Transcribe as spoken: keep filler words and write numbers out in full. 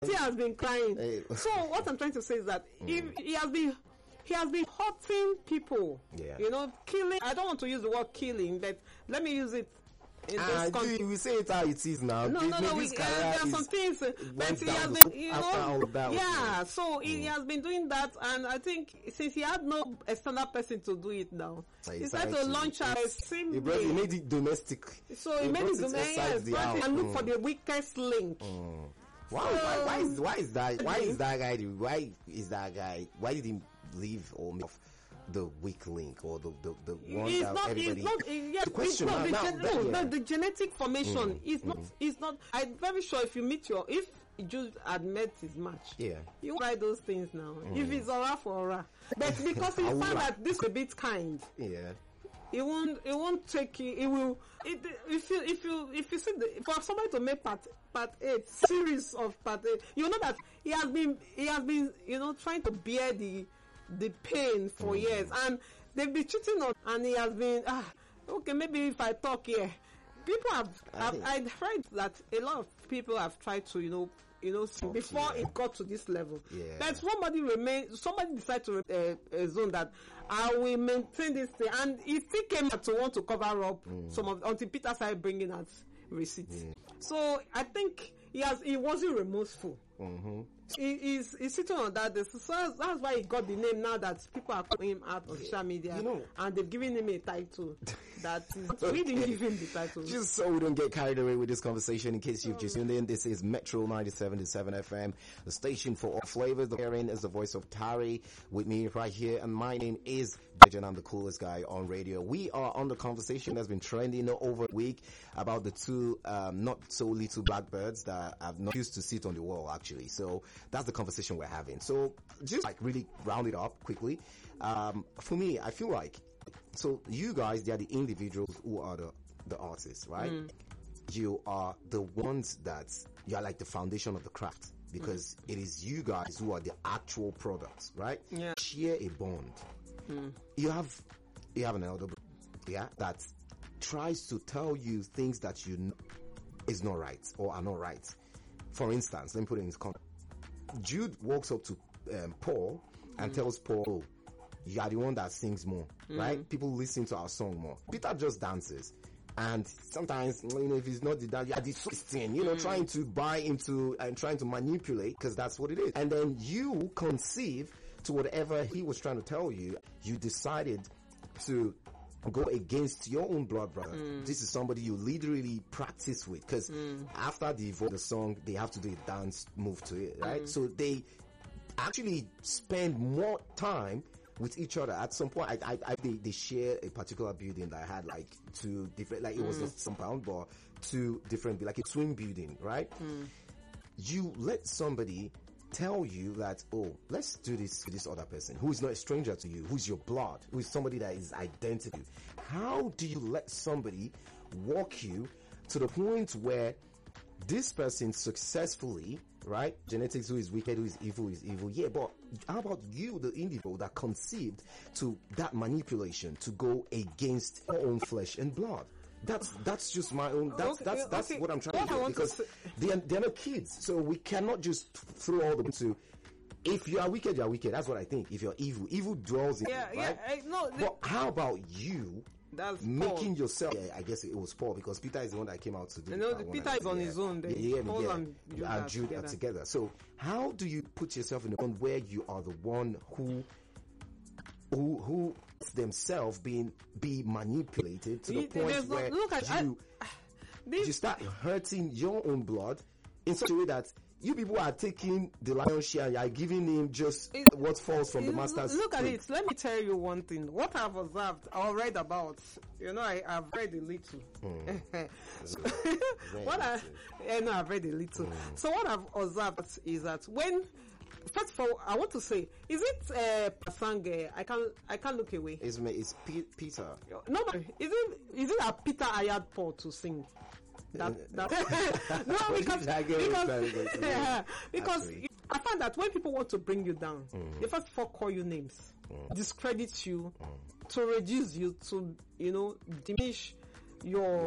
He has been crying. Hey. So what I'm trying to say is that mm. if he has been he has been hurting people. Yeah. You know, killing. I don't want to use the word killing, but let me use it. In ah, this you, we say it how it is now. No, no, no. We, uh, there are some things, uh, but he has been, you know, yeah. So mm. he has been doing that, and I think since he had no external person to do it now, so he started to launch out a sim. He, brought, he made it domestic. So he, he made it domestic, yes, yes, and look mm. for the weakest link. Mm. Why, so, why, why is why is that why is that guy why is that guy why did he leave or make the weak link or the the, the one it's that not, everybody it's not, yes, the question it's not, now, the, now, no, yeah. no, the genetic formation mm, is not mm. is not. I'm very sure if you meet your if Jude had met his match, yeah, you try those things now. Mm. If it's aura for aura, but because he found that this is a bit kind, yeah. It won't. It won't take you. It will. It, if you if you if you see the, for somebody to make part part eight series of part eight, you know that he has been he has been you know trying to bear the the pain for mm-hmm. years, and they've been cheating on, and he has been ah okay maybe if I talk here, people have I've, I've heard that a lot of people have tried to you know. You know, oh, before yeah. it got to this level, yeah. but somebody remain. Somebody decided to uh, uh, zone that I will maintain this thing, and it still came out to want to cover up mm. some of until Peter started bringing out receipts. Mm. So I think he has. He wasn't remorseful. Mm-hmm. He, he's, he's sitting on that. So that's why he got the name now that people are calling him out on social media, you know, and they've given him a title. That is, we didn't give him the title. Just so we don't get carried away with this conversation, in case you've just tuned in, this is Metro ninety-seven point seven F M, the station for all flavors. The hearing is the voice of Tari with me right here, and my name is Bijan. I'm the coolest guy on radio. We are on the conversation that's been trending over a week about the two um, not so little blackbirds that have not used to sit on the wall, actually. So that's the conversation we're having. So just like really round it up quickly. Um, for me, I feel like, so you guys, they are the individuals who are the, the artists, right? Mm. You are the ones that, you are like the foundation of the craft, because mm. it is you guys who are the actual products, right? Yeah. Share a bond. Mm. You have, you have an elder, yeah, that tries to tell you things that you know is not right or are not right. For instance, let me put it in this context. Jude walks up to um, Paul and mm. tells Paul, oh, you are the one that sings more, mm. right? People listen to our song more. Peter just dances. And sometimes, you know, if it's not the dance, you are the thing, you know, mm. trying to buy into and trying to manipulate, because that's what it is. And then you conceive to whatever he was trying to tell you. You decided to go against your own blood brother. Mm. This is somebody you literally practice with, because mm. after the the song, they have to do a dance move to it, right? Mm. So they actually spend more time with each other. At some point, I, I, I they, they share a particular building that had like two different, like it was mm. a compound, but two different, like a twin building, right? Mm. You let somebody tell you that, oh, let's do this to this other person who is not a stranger to you, who's your blood, who is somebody that is identical. How do you let somebody walk you to the point where this person successfully, right? Genetics, who is wicked, who is evil, is evil. Yeah, but how about you, the individual that conceived to that manipulation to go against your own flesh and blood? That's that's just my own. That's okay, that's that's okay. what I'm trying what to do, because to they're they're not kids, so we cannot just throw all the into. If you are wicked, you are wicked. That's what I think. If you're evil, evil dwells in yeah, you, right? Yeah, I, no. But how about you? That's making Paul. yourself. Yeah, I guess it was Paul, because Peter is the one that came out to do. No, Peter is on yeah. his own. Then yeah, yeah, Paul yeah. and Jude, and Jude together. are together. So how do you put yourself in the one where you are the one who, who, who themselves being be manipulated to the it, point where no, look at, you, I, this, you start hurting your own blood in such a way that you people are taking the lion's share and you are giving him just it, what falls from the master's. Look at it. Let me tell you one thing. What I've observed or read about, you know, I, I've read a little. Mm. so, what I, I know, I've read a little. Mm. So what I've observed is that when, first of all, I want to say, is it uh, Pasange? I can't, I can't look away. It's, it's P- Peter. No, no. Is it, is it a Peter hired Paul to sing? That, that no, because because, yeah, because I find that when people want to bring you down, mm. they first of all call you names, mm. discredit you, mm. to reduce you, to you know diminish your